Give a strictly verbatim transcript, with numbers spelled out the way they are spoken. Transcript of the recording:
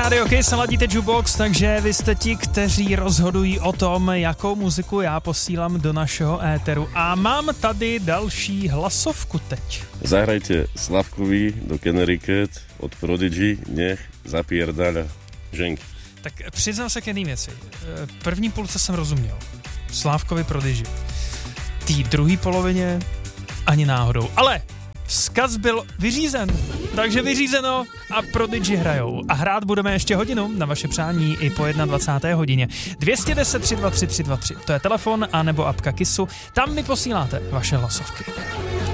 Radio Kiss, ladíte Jukebox, takže vy jste ti, kteří rozhodují o tom, jakou muziku já posílám do našeho éteru. A mám tady další hlasovku teď. Zahrajte Slavkovi do Connecticut od Prodigy, nech zapierdaľa ženky. Tak přiznám se k jedné věci. První půlce jsem rozuměl. Slávkovi Prodigy. Tý druhý polovině ani náhodou. Ale vzkaz byl vyřízen. Takže vyřízeno a Prodigy hrajou. A hrát budeme ještě hodinu na vaše přání i po dvacáté jedné hodině. dvě stě deset tři dva tři tři dva tři. To je telefon anebo apka Kissu. Tam mi posíláte vaše hlasovky.